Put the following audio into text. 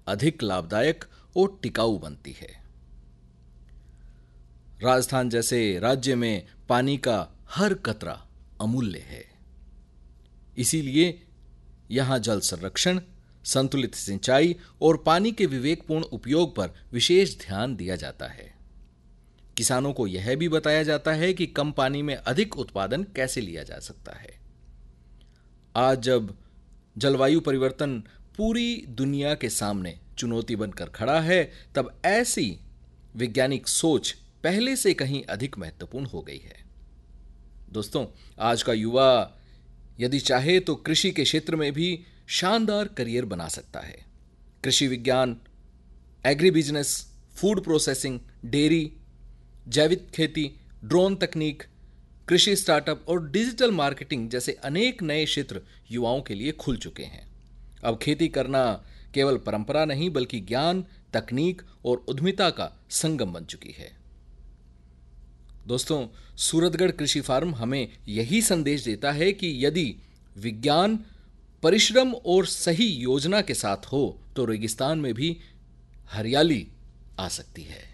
अधिक लाभदायक और टिकाऊ बनती है। राजस्थान जैसे राज्य में पानी का हर कतरा अमूल्य है, इसीलिए यहां जल संरक्षण, संतुलित सिंचाई और पानी के विवेकपूर्ण उपयोग पर विशेष ध्यान दिया जाता है। किसानों को यह भी बताया जाता है कि कम पानी में अधिक उत्पादन कैसे लिया जा सकता है। आज जब जलवायु परिवर्तन पूरी दुनिया के सामने चुनौती बनकर खड़ा है, तब ऐसी वैज्ञानिक सोच पहले से कहीं अधिक महत्वपूर्ण हो गई है। दोस्तों, आज का युवा यदि चाहे तो कृषि के क्षेत्र में भी शानदार करियर बना सकता है। कृषि विज्ञान, agri business, food processing, dairy, जैविक खेती, ड्रोन तकनीक, कृषि स्टार्टअप और डिजिटल मार्केटिंग जैसे अनेक नए क्षेत्र युवाओं के लिए खुल चुके हैं। अब खेती करना केवल परंपरा नहीं बल्कि ज्ञान, तकनीक और उद्यमिता का संगम बन चुकी है। दोस्तों, सूरतगढ़ कृषि फार्म हमें यही संदेश देता है कि यदि विज्ञान, परिश्रम और सही योजना के साथ हो तो रेगिस्तान में भी हरियाली आ सकती है।